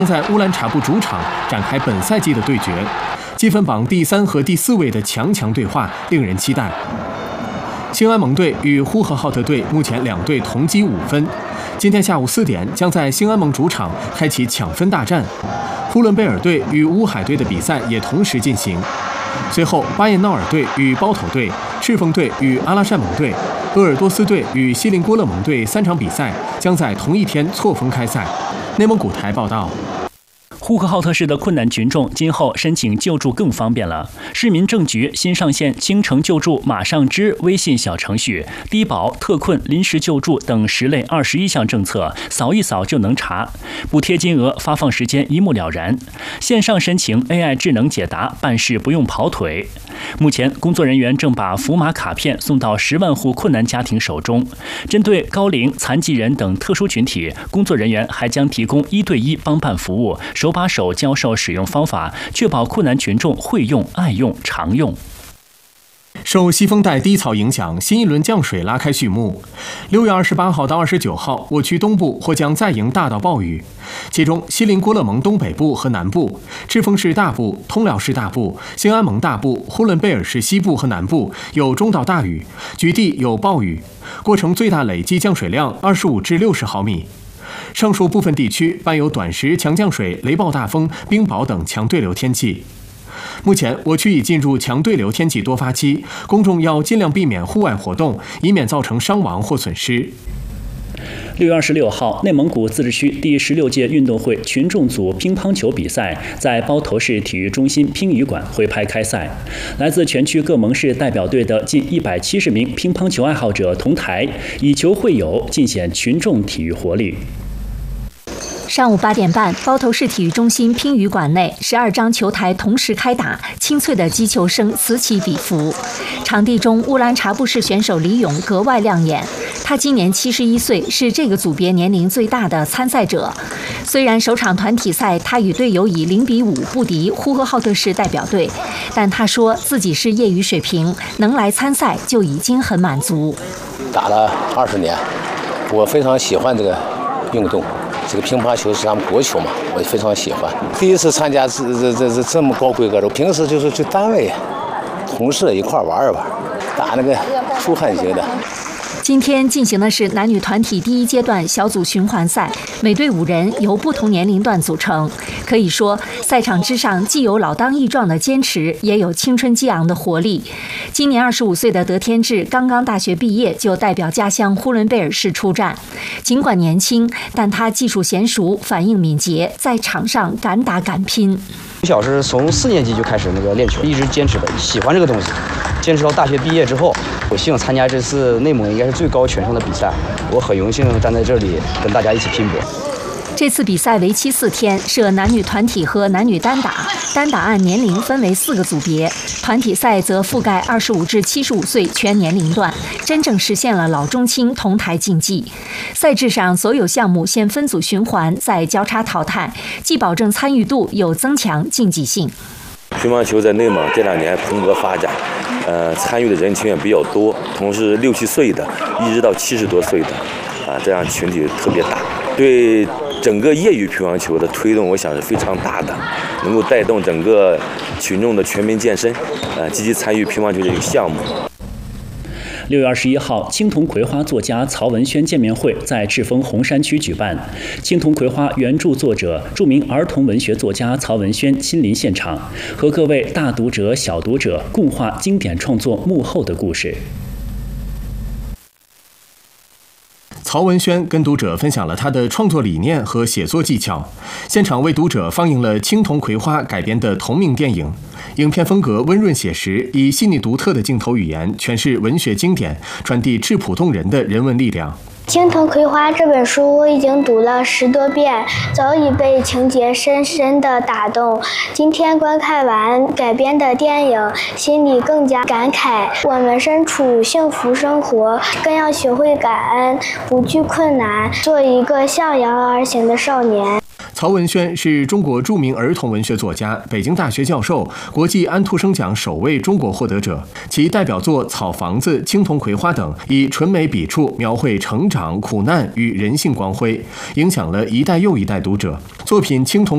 在乌兰察布主场展开本赛季的对决，积分榜第3和第4位的强对话令人期待。兴安盟队与呼和浩特队目前2队同积5分，今天下午4点将在兴安盟主场开启抢分大战。呼伦贝尔队与乌海队的比赛也同时进行。随后，巴彦淖尔队与包头队、赤峰队与阿拉善盟队、鄂尔多斯队与锡林郭勒盟队3场比赛将在同一天错峰开赛。内蒙古台报道。 呼和浩特市的困难群众今后申请救助更方便了。市民政局新上线倾城救助马上知微信小程序，低保、特困、临时救助等10类21项政策，扫一扫就能查，补贴金额、发放时间一目了然。线上申请 AI 智能解答，办事不用跑腿。目前，工作人员正把福码卡片送到10万户困难家庭手中。针对高龄、残疾人等特殊群体，工作人员还将提供1对1帮办服务，手把手教授使用方法，确保困难群众会用、爱用、常用。 受西风带低槽影响，新一轮降水拉开序幕。6月28号到29号，我区东部或将再迎大到暴雨，其中锡林郭勒盟东北部和南部、赤峰市大部、通辽市大部、兴安盟大部、呼伦贝尔市西部和南部有中到大雨，局地有暴雨，过程最大累计降水量25至60毫米。上述部分地区伴有短时强降水、雷暴大风、冰雹等强对流天气。目前，我区已进入强对流天气多发期，公众要尽量避免户外活动，以免造成伤亡或损失。 6月26号，内蒙古自治区第16届运动会群众组乒乓球比赛在包头市体育中心乒羽馆挥拍开赛。来自全区各盟市代表队的近170名乒乓球爱好者同台，以球会友，尽显群众体育活力。 上午8点半，包头市体育中心乒羽馆内12张球台同时开打，清脆的击球声此起彼伏。场地中，乌兰察布市选手李勇格外亮眼。他今年71岁，是这个组别年龄最大的参赛者。虽然首场团体赛他与队友以0比5不敌呼和浩特市代表队，但他说自己是业余水平，能来参赛就已经很满足。 打了20年，我非常喜欢这个运动。这个乒乓球是咱们国球嘛，我非常喜欢。第一次参加这么高规格的，平时就是去单位同事一块玩一玩，打那个出汗型的。 今天进行的是男女团体第1阶段小组循环赛，每队5人，由不同年龄段组成。可以说，赛场之上既有老当益壮的坚持，也有青春激昂的活力。今年25岁的德天志刚刚大学毕业，就代表家乡呼伦贝尔市出战。尽管年轻，但他技术娴熟，反应敏捷，在场上敢打敢拼。 从小是从4年级就开始练球，一直坚持的，喜欢这个东西，坚持到大学毕业之后，有幸参加这次内蒙应该是最高权重的比赛，我很荣幸站在这里跟大家一起拼搏。 这次比赛为期4天，设男女团体和男女单打，单打按年龄分为4个组别，团体赛则覆盖25至75岁全年龄段，真正实现了老中青同台竞技。赛制上，所有项目先分组循环，再交叉淘汰，既保证参与度，又增强竞技性。 乒乓球在内蒙这2年蓬勃发展，参与的人群也比较多，同时60、70岁的，一直到70多岁的，这样群体特别大，对整个业余乒乓球的推动，我想是非常大的，能够带动整个群众的全民健身，积极参与乒乓球这个项目。 6月21号，青铜葵花作家曹文轩见面会在赤峰红山区举办。青铜葵花原著作者、著名儿童文学作家曹文轩亲临现场，和各位大读者、小读者共话经典创作幕后的故事。 曹文轩跟读者分享了他的创作理念和写作技巧，现场为读者放映了《青铜葵花》改编的同名电影。影片风格温润写实，以细腻独特的镜头语言诠释文学经典，传递质朴动人的人文力量。 《青铜葵花》这本书我已经读了10多遍，早已被情节深深地打动。今天观看完改编的电影，心里更加感慨。我们身处幸福生活，更要学会感恩，不惧困难，做一个向阳而行的少年。 曹文轩是中国著名儿童文学作家，北京大学教授，国际安徒生奖首位中国获得者。其代表作《草房子》《青铜葵花》等，以纯美笔触描绘成长、苦难与人性光辉，影响了一代又一代读者。作品《青铜》